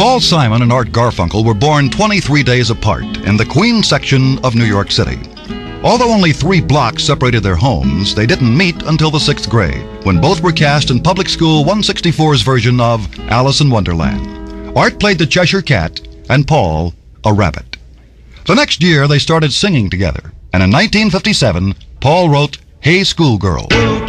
Paul Simon and Art Garfunkel were born 23 days apart in the Queens section of New York City. Although only 3 blocks separated their homes, they didn't meet until the 6th grade, when both were cast in Public School 164's version of Alice in Wonderland. Art played the Cheshire Cat and Paul a rabbit. The next year, they started singing together, and in 1957, Paul wrote Hey Schoolgirl.